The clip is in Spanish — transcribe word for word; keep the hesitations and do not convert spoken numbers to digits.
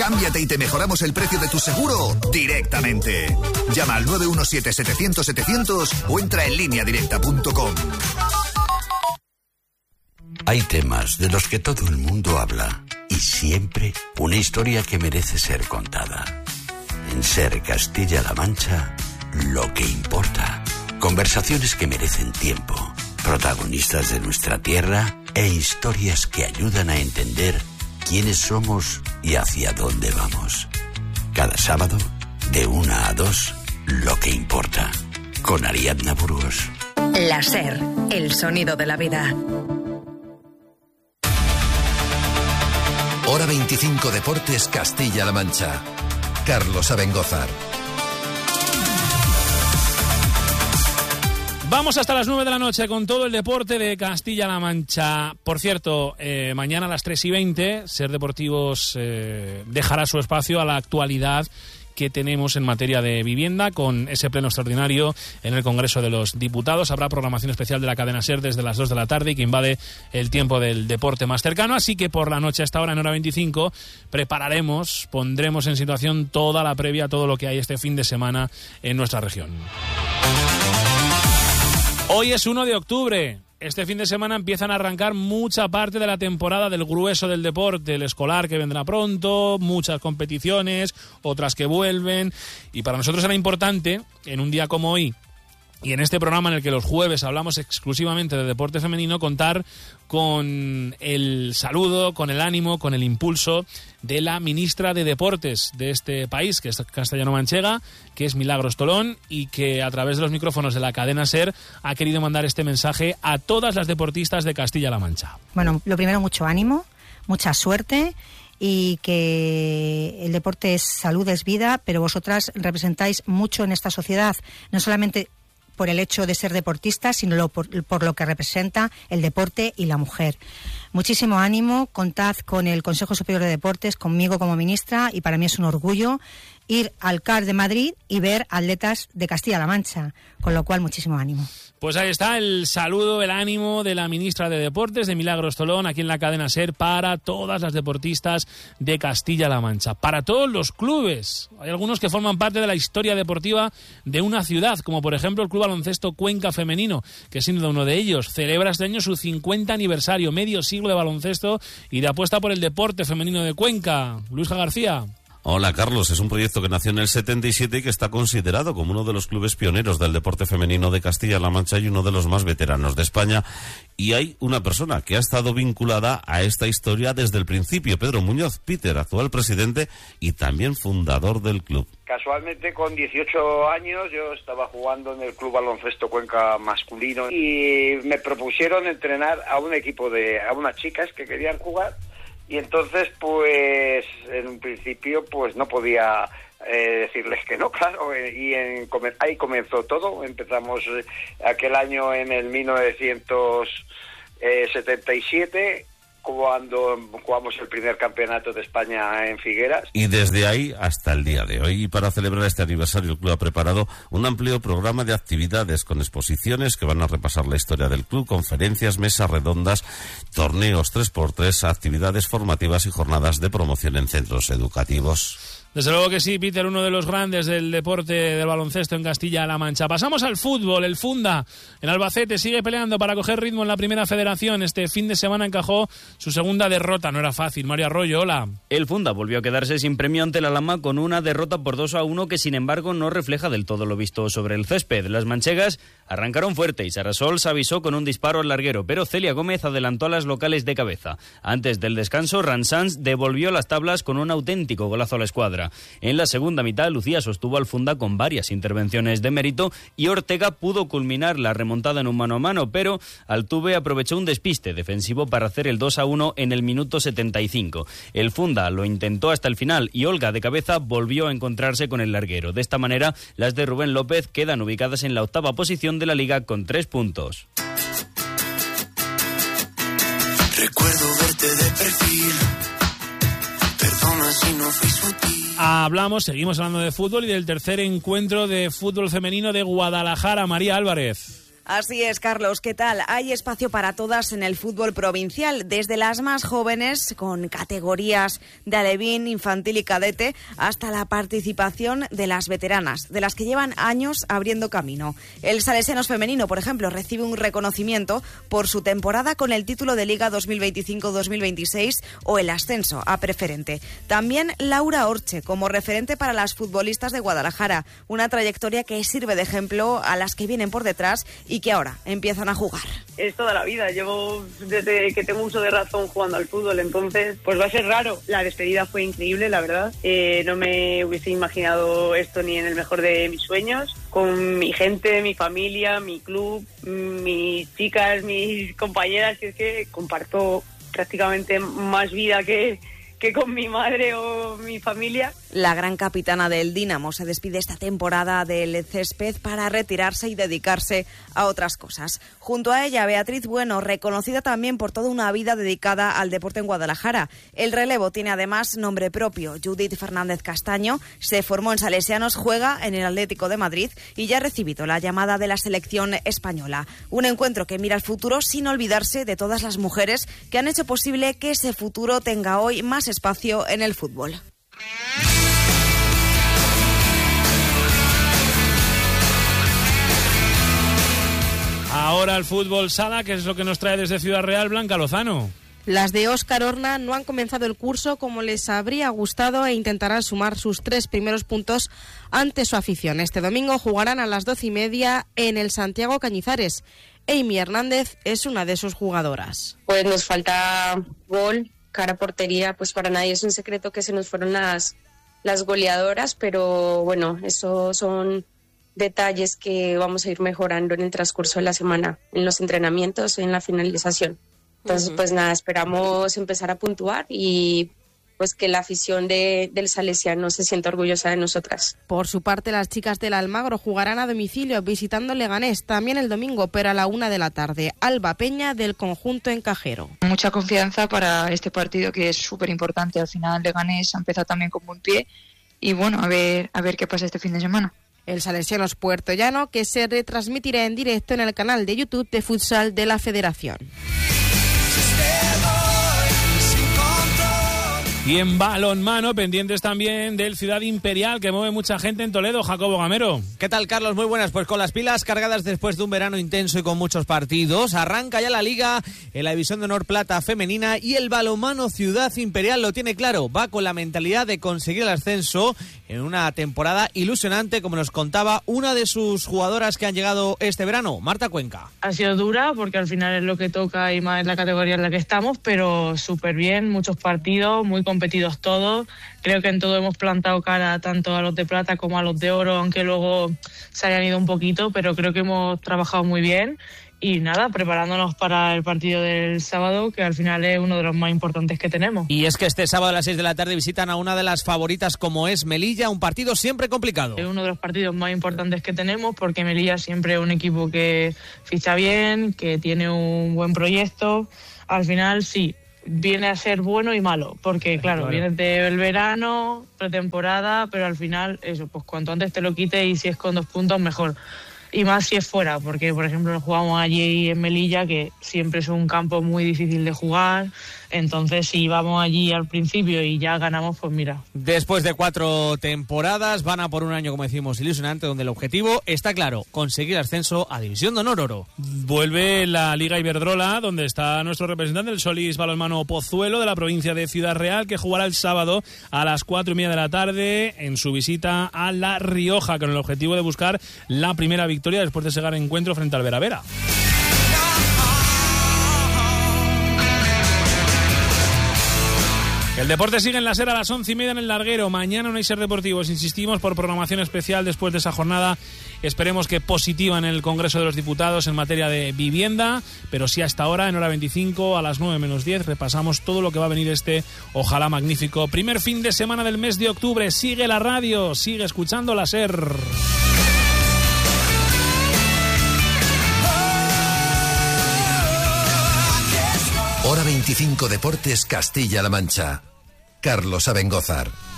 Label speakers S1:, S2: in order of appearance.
S1: Cámbiate y te mejoramos el precio de tu seguro directamente. Llama al nueve uno siete, setecientos, setecientos o entra en línea directa punto com.
S2: Hay temas de los que todo el mundo habla y siempre una historia que merece ser contada. En Ser Castilla-La Mancha, lo que importa. Conversaciones que merecen tiempo, protagonistas de nuestra tierra e historias que ayudan a entender quiénes somos y hacia dónde vamos. Cada sábado, de una a dos, lo que importa. Con Ariadna Burgos.
S3: La Ser, el sonido de la vida.
S1: Hora veinticinco Deportes Castilla-La Mancha. Carlos Abengózar.
S4: Vamos hasta las nueve de la noche con todo el deporte de Castilla-La Mancha. Por cierto, eh, mañana a las tres y veinte, Ser Deportivos eh, dejará su espacio a la actualidad que tenemos en materia de vivienda con ese pleno extraordinario en el Congreso de los Diputados. Habrá programación especial de la cadena SER desde las dos de la tarde y que invade el tiempo del deporte más cercano, así que por la noche hasta ahora en hora veinticinco prepararemos, pondremos en situación toda la previa, todo lo que hay este fin de semana en nuestra región. Hoy es uno de octubre. Este fin de semana empiezan a arrancar mucha parte de la temporada del grueso del deporte, el escolar que vendrá pronto, muchas competiciones, otras que vuelven. Y para nosotros era importante, en un día como hoy, y en este programa en el que los jueves hablamos exclusivamente de deporte femenino, contar con el saludo, con el ánimo, con el impulso de la ministra de Deportes de este país, que es castellano-manchega, que es Milagros Tolón, y que a través de los micrófonos de la cadena SER ha querido mandar este mensaje a todas las deportistas de Castilla-La Mancha.
S5: Bueno, lo primero, mucho ánimo, mucha suerte, y que el deporte es salud, es vida, pero vosotras representáis mucho en esta sociedad, no solamente por el hecho de ser deportistas, sino lo, por, por lo que representa el deporte y la mujer. Muchísimo ánimo, contad con el Consejo Superior de Deportes, conmigo como ministra, y para mí es un orgullo ir al C A R de Madrid y ver atletas de Castilla-La Mancha, con lo cual muchísimo ánimo.
S4: Pues ahí está el saludo, el ánimo de la ministra de Deportes, de Milagros Tolón, aquí en la cadena SER, para todas las deportistas de Castilla-La Mancha, para todos los clubes. Hay algunos que forman parte de la historia deportiva de una ciudad, como por ejemplo el Club Baloncesto Cuenca Femenino, que siendo uno de ellos, celebra este año su cincuenta aniversario, medio siglo de baloncesto y de apuesta por el deporte femenino de Cuenca. Luisja García.
S6: Hola Carlos, es un proyecto que nació en el setenta y siete y que está considerado como uno de los clubes pioneros del deporte femenino de Castilla-La Mancha y uno de los más veteranos de España. Y hay una persona que ha estado vinculada a esta historia desde el principio, Pedro Muñoz Peter, actual presidente y también fundador del club.
S7: Casualmente con dieciocho años yo estaba jugando en el Club Baloncesto Cuenca masculino y me propusieron entrenar a un equipo de, a unas chicas que querían jugar. Y entonces, pues, en un principio, pues no podía eh, decirles que no, claro, y en, ahí comenzó todo. Empezamos eh, aquel año en el mil novecientos setenta y siete, cuando jugamos el primer campeonato de España en Figueras.
S6: Y desde ahí hasta el día de hoy, y para celebrar este aniversario, el club ha preparado un amplio programa de actividades con exposiciones que van a repasar la historia del club, conferencias, mesas redondas, torneos tres por tres, actividades formativas y jornadas de promoción en centros educativos.
S4: Desde luego que sí, Peter, uno de los grandes del deporte del baloncesto en Castilla-La Mancha. Pasamos al fútbol. El Funda, en Albacete, sigue peleando para coger ritmo en la primera federación. Este fin de semana encajó su segunda derrota. No era fácil. Mario Arroyo, hola.
S8: El Funda volvió a quedarse sin premio ante la Lama con una derrota por dos a uno que, sin embargo, no refleja del todo lo visto sobre el césped. Las manchegas arrancaron fuerte y Sarasol se avisó con un disparo al larguero, pero Celia Gómez adelantó a las locales de cabeza. Antes del descanso, Ransans devolvió las tablas con un auténtico golazo a la escuadra. En la segunda mitad, Lucía sostuvo al Funda con varias intervenciones de mérito y Ortega pudo culminar la remontada en un mano a mano, pero Altuve aprovechó un despiste defensivo para hacer el dos a uno en el minuto setenta y cinco. El Funda lo intentó hasta el final y Olga de cabeza volvió a encontrarse con el larguero. De esta manera, las de Rubén López quedan ubicadas en la octava posición de la liga con tres puntos.
S9: Recuerdo verte de perfil. Perdona si no fui sutil.
S4: Hablamos, seguimos hablando de fútbol y del tercer encuentro de fútbol femenino de Guadalajara. María Álvarez.
S10: Así es, Carlos. ¿Qué tal? Hay espacio para todas en el fútbol provincial, desde las más jóvenes, con categorías de alevín, infantil y cadete, hasta la participación de las veteranas, de las que llevan años abriendo camino. El Salesianos femenino, por ejemplo, recibe un reconocimiento por su temporada con el título de Liga dos mil veinticinco dos mil veintiséis o el ascenso a preferente. También Laura Orche, como referente para las futbolistas de Guadalajara, una trayectoria que sirve de ejemplo a las que vienen por detrás y que ahora empiezan a jugar.
S11: Es toda la vida, llevo desde que tengo uso de razón jugando al fútbol, entonces pues va a ser raro. La despedida fue increíble, la verdad. Eh, no me hubiese imaginado esto ni en el mejor de mis sueños. Con mi gente, mi familia, mi club, mis chicas, mis compañeras, que es que comparto prácticamente más vida que... que con mi madre o mi familia.
S10: La gran capitana del Dinamo se despide esta temporada del césped para retirarse y dedicarse a otras cosas. Junto a ella, Beatriz Bueno, reconocida también por toda una vida dedicada al deporte en Guadalajara. El relevo tiene además nombre propio. Judith Fernández Castaño se formó en Salesianos, juega en el Atlético de Madrid y ya ha recibido la llamada de la selección española. Un encuentro que mira al futuro sin olvidarse de todas las mujeres que han hecho posible que ese futuro tenga hoy más espacio en el fútbol.
S4: Ahora el fútbol sala, que es lo que nos trae desde Ciudad Real, Blanca Lozano.
S12: Las de Óscar Horna no han comenzado el curso como les habría gustado e intentarán sumar sus tres primeros puntos ante su afición. Este domingo jugarán a las doce y media en el Santiago Cañizares. Amy Hernández es una de sus jugadoras.
S13: Pues nos falta gol, cara a portería, pues para nadie es un secreto que se nos fueron las, las goleadoras, pero bueno, eso son detalles que vamos a ir mejorando en el transcurso de la semana, en los entrenamientos, en la finalización. Entonces, uh-huh. pues nada, esperamos empezar a puntuar y pues que la afición de, del Salesiano se sienta orgullosa de nosotras.
S12: Por su parte, las chicas del Almagro jugarán a domicilio visitando Leganés también el domingo, pero a la una de la tarde. Alba Peña, del conjunto encajero.
S14: Mucha confianza para este partido que es súper importante. Al final Leganés ha empezado también con buen pie y bueno, a ver, a ver qué pasa este fin de semana.
S12: El Salesianos Puertollano, que se retransmitirá en directo en el canal de YouTube de futsal de la Federación.
S4: Y en balonmano, pendientes también del Ciudad Imperial, que mueve mucha gente en Toledo. Jacobo Gamero.
S15: ¿Qué tal, Carlos? Muy buenas. Pues con las pilas cargadas después de un verano intenso y con muchos partidos, arranca ya la Liga en la División de Honor Plata femenina y el balonmano Ciudad Imperial lo tiene claro. Va con la mentalidad de conseguir el ascenso en una temporada ilusionante, como nos contaba una de sus jugadoras que han llegado este verano, Marta Cuenca.
S16: Ha sido dura porque al final es lo que toca y más en la categoría en la que estamos, pero súper bien, muchos partidos, muy competidos todos. Creo que en todo hemos plantado cara tanto a los de plata como a los de oro, aunque luego se hayan ido un poquito, pero creo que hemos trabajado muy bien. Y nada, preparándonos para el partido del sábado, que al final es uno de los más importantes que tenemos.
S15: Y es que este sábado a las seis de la tarde visitan a una de las favoritas como es Melilla, un partido siempre complicado.
S16: Es uno de los partidos más importantes que tenemos porque Melilla siempre es un equipo que ficha bien, que tiene un buen proyecto. Al final sí, viene a ser bueno y malo, porque claro, claro. viene del verano, pretemporada, pero al final eso, pues cuanto antes te lo quites y si es con dos puntos mejor. Y más si es fuera, porque por ejemplo nos jugamos allí en Melilla, que siempre es un campo muy difícil de jugar. Entonces si vamos allí al principio y ya ganamos, pues mira.
S15: Después de cuatro temporadas van a por un año, como decimos, ilusionante, donde el objetivo está claro, conseguir ascenso a División de Honor Oro.
S4: Vuelve la Liga Iberdrola, donde está nuestro representante, el Solís Balonmano Pozuelo, de la provincia de Ciudad Real, que jugará el sábado a las cuatro y media de la tarde en su visita a La Rioja, con el objetivo de buscar la primera victoria después de ese gran encuentro frente al Vera Vera. El deporte sigue en la SER a las once y media en el Larguero. Mañana no hay SER Deportivos, insistimos, por programación especial después de esa jornada, esperemos que positiva en el Congreso de los Diputados en materia de vivienda, pero sí hasta ahora, en hora veinticinco, a las nueve menos diez, repasamos todo lo que va a venir este, ojalá magnífico, primer fin de semana del mes de octubre. Sigue la radio, sigue escuchando la SER.
S1: Hora veinticinco Deportes Castilla-La Mancha. Carlos Abengózar.